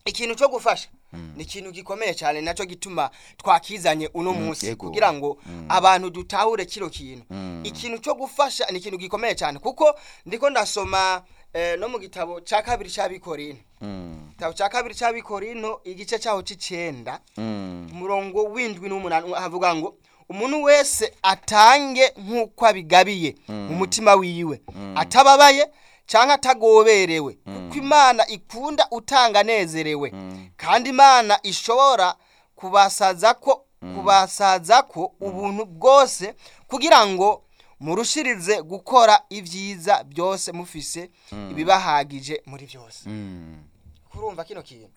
ikintu cyo gufasha ni ikintu gikomeye cyane nacyo gituma twakizanye uno munsi kugira ngo abantu dutahure kiro kintu ikintu cyo gufasha ni ikintu gikomeye cyane kuko ndiko ndasoma no mu gitabo cya kabiri cy'Abikorino igitabo cya kabiri cy'Abikorino igice cyaho c'9 umurongo w'indwi n'umunani havuga ngo umuntu wese atange nk'uko abigabiye mu mutima wiwe atababaye cyangwa atagoberewe kuko Imana ikunda utanga nezerewe kandi Imana ishobora kubasaza ko ubuntu bwose kugira ngo murushirize gukora ibyiza byose mufise ibibahagije muri byose kurumva kino kintu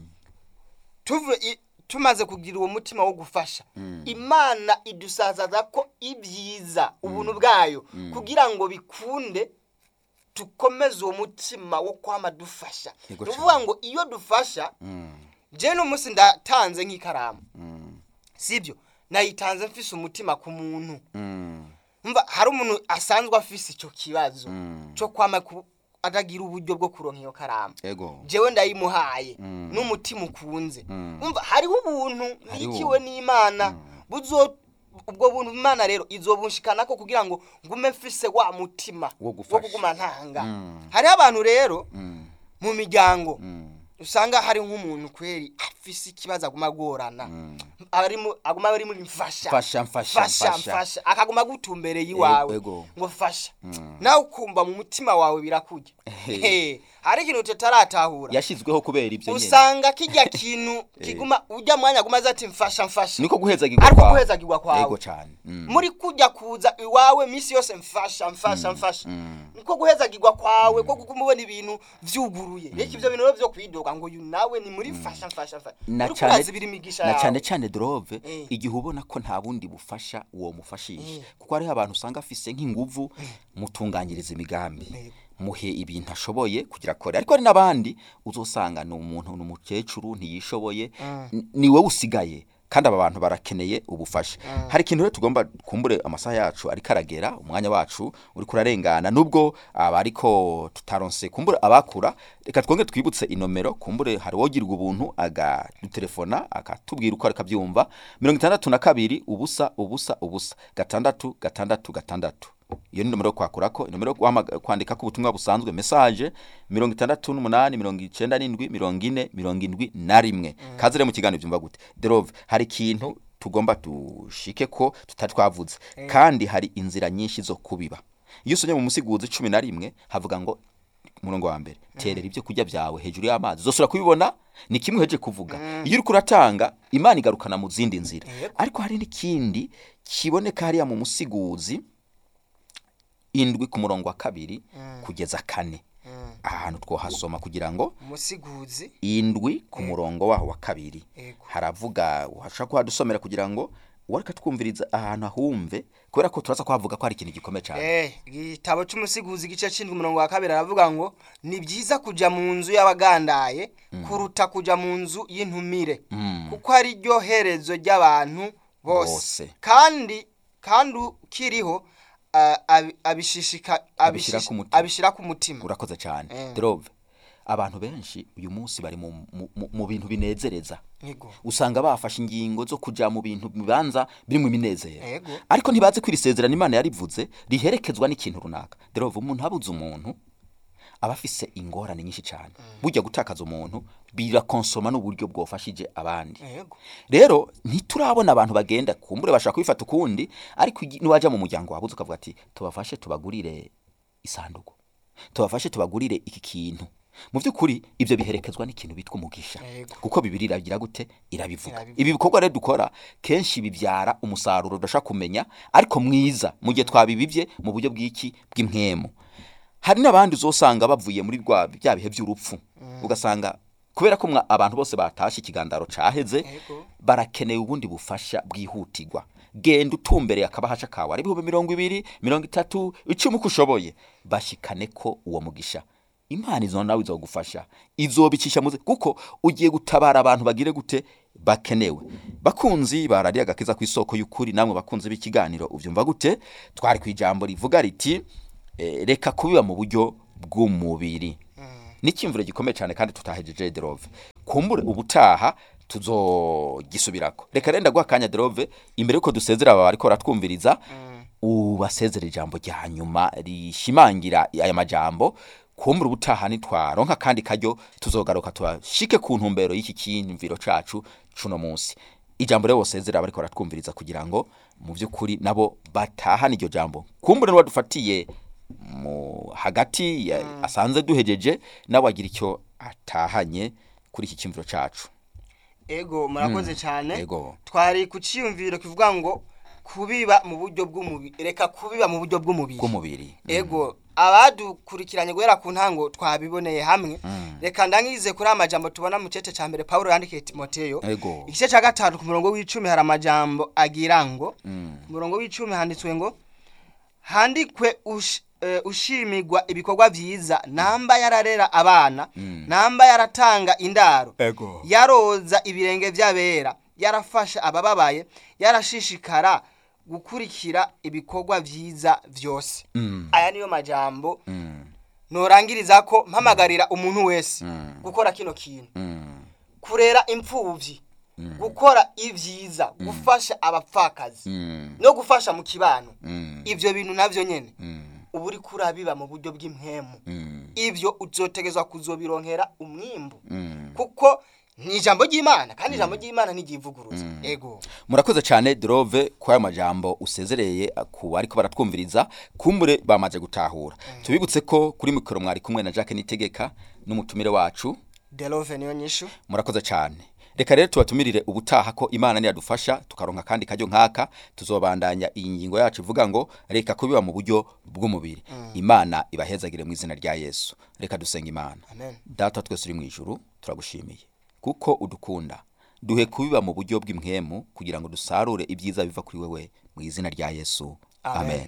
tumaze kugira uwo mutima wo gufasha Imana idusazaza ko ibyiza ubuntu bwayo kugira ngo bikunde tukomeze uwo mutima wo kwama dufasha nuvuga ngo iyo dufasha je no musi ndatanze nk'ikaramu sibyo nayitanze mfise umutima ku muntu umva hari umuntu asanzwe afise ico kibazo cyo kwama atagira uburyo bwo kuronka iyo karamu jewe ndayimuhaye n'umutima ukunze umva hariho ubuntu nikiwe n'Imana ubwo buntu Imana rero izobunshikana ko kugira ngo ngume mfise wa mutima wo kuguma ntanga hari abantu rero mu miryango usanga hari nk'umuntu kweri afise ikibazo agumagorana aguma bari muri mfasha akaguma gutumbereye iwawe ngo fasha nawe ukumva mu mutima wawe birakujya hari ikintu tutaratahura yashizweho kubera ibyo nyene usanga kijya kintu kiguma ujya mwanya aguma azati mfasha niko guhezagirwa kwawe yego cyane muri kujya kuza iwawe misi yose mfasha niko guhezagirwa kwawe ko kumubona ibintu vyuguruye reka ivyo bintu byo kwidoga ngo nawe ni muri mfasha na cyane drove igihe ubona ko nta bundi bufasha uwo mufashisha kuko ari abantu usanga afise nk'inguvu mutunganyiriza imigambi muhe ibintu ashoboye kugira kore ariko ari nabandi uzosanga no umuntu n'umukecuru ntiyishoboye niwe usigaye kandi aba bantu barakeneye ubufasha hari ikintu rero tugomba kumbure amasaha yacu ari karagera umwanya wacu uri kurarengana nubwo abariko tutaronse kumbure abakura reka twonge twibutse inomero kumbure hari wogirwa ubuntu aga telefona akatubwira uko areka byumva 62 ubusa 666 iyo ni nomero kwakurako nomero kwandika ku butumwa busanzwe message 6897 kazire mu kiganiro byumva gute Derove hari ikintu tugomba tushike ko tutatwavuze kandi hari inzira nyinshi zo kubiba iyo usonye mu musiguzi 11 havuga ngo murongo wa mbere terera ibyo kujya byawe hejuru y'amazi zosura kubibona ni kimwe heje kuvuga iyo uri kuratanga Imana igarukana mu zindi nzira ariko hari n'ikindi kiboneka hariya mu musiguzi indwi ku murongo wa 2 kugeza 4 ahantu twohasoma kugira ngo musiguzi indwi ku murongo wa 2 haravuga uhashaka kuhadusomera kugira ngo wareka twumviriza ahantu ahumve kubera ko turaza kwavuga ko ari ikintu gikomeye cyane igitabo cy'umusiguzi gice cy'indwi umurongo wa 2 aravuga ngo ni byiza kuja mu nzu y'abagandaye kuruta kuja mu nzu y'intumire kuko ari ryo herezo ry'abantu bose kandi kiriho abishira ku mutima urakoze cyane Drove abantu benshi uyu munsi bari mu bintu binezereza usanga bafashe ingingo zo kuja mu bintu bibanza biri mu minezero ariko ntibaze kwirisezerana Imana yarivuze riherekezwa n'ikintu runaka Drove umuntu habuze umuntu abafise ingorane nyinshi cyane burya gutakaza umuntu birakonsoma n'uburyo bwofashije abandi rero ntiturabona abantu bagenda kumbure bashaka kwifata ukundi ariko niwaje mu muryango wabuze ukavuga ati tubafashe tubagurire isanduku tubafashe tubagurire iki kintu mu byukuri ibyo biherekezwa n'ikintu bitwa umugisha kuko Bibiri iragira gute irabivuga ibi bikorwa rero dukora kenshi bibyara umusaruro udashaka kumenya ariko mwiza mu gihe twabibivye mu buryo bw'iki bw'impwemo hari n'abandi uzosanga bavuye muri bya bihe by'urupfu ugasanga kubera ko abantu bose batashe ikigandaro caheze barakeneye ubundi bufasha bwihutirwa genda utumbereye akabahasha kawe ari 20 30 icumi kushoboye bashikane ko uwo mugisha Imana izo nawe izogufasha izobicisha muze kuko ugiye gutabara abantu bagire gute bakenewe bakunzi barari agakiza ku isoko y'ukuri namwe bakunze b'ikiganiro uvyumva gute twari kwijambo rivuga riti reka kubiba mu buryo bw'umubiri n'ikimvuro gikomeye cyane kandi tutahejeje Derove kumbure ubutaha tuzogisubirako. Reka renda guha akanya Derove imbere yuko dusezera aba ariko ratwumviriza ubasezera ijambo rya nyuma rishimangira aya majambo. Kumbura ubutaha nitwaronka kandi karyo tuzogaruka tubashike ku ntumbero y'iki kinviro cacu cuno munsi. Ijambo rero bosezera bariko baratwumviriza kugira ngo mu by'ukuri nabo batahana iryo jambo. Kumbura n'wadufatiye mu hagati asanze duhejeje nawe agira icyo atahanye kuri iki kimviro cacu. Ego murakoze cyane. Twari ku ciyumviro kivuga ngo kubiba mu buryo bw'umubiri, reka kubiba mu buryo bw'umubiri. Ego abadukurikiranye guhera ku ntango twabiboneye hamwe. Reka ndangize kuri amajambo tubona mu cece ca mbere Paulo yandikiye Timoteyo. Igice ca 5 ku murongo w'10 hari amajambo agira ngo ku murongo w'10 handitswe ngo handikwe ushimigwa ibikorwa vyiza, namba yararera abana, namba yaratanga indaro, yaroza ibirenge vy'abera, yarafasha abababaye, yarashishikara gukurikira ibikorwa vyiza vyose. Aya niyo majambo norangiriza ko mpamagarira umuntu wese gukora kino kintu, kurera impfuvyi, gukora ivyiza, gufasha abapfakazi no gufasha mu kibano. Ivyo bintu navyo nyene uburi kurabiba mu buryo bw'impwemu, ivyo uzotegezwa kuzobironkera umwimbu kuko ni ijambo ry'Imana kandi ijambo ry'Imana ntigivuguruza. Ego murakoze cyane Derove kwa majambo usezereye ku ariko baratwumviriza kumbure bamaze gutahura. Tubibutse ko kuri mikoro mwari kumwe na Jacques Nitegeka n'umutumire wacu Derove niyo nyishu. Murakoze cyane. Reka rero tubatumirire ubutaha ko Imana ni yadufasha tukaronka kandi kajyo nkaka tuzobandanya iyi ngingo yacu ivuga ngo reka kubiba mu buryo bw'umubiri. Imana ibahezagire mu izina rya Yesu. Reka dusenga Imana. Amen. Data twese uri mu ijuru turagushimiye kuko udukunda, duhe kubiba mu buryo bw'impwemu kugira ngo dusarure ibyiza biva kuri wewe mu izina rya Yesu. Amen.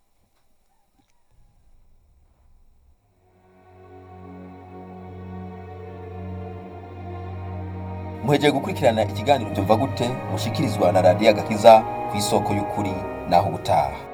Muheje gukurikirana ikiganiro byumva gute mushikirizwa na Radio Agakiza ku isoko y'ukuri naho ubutaha.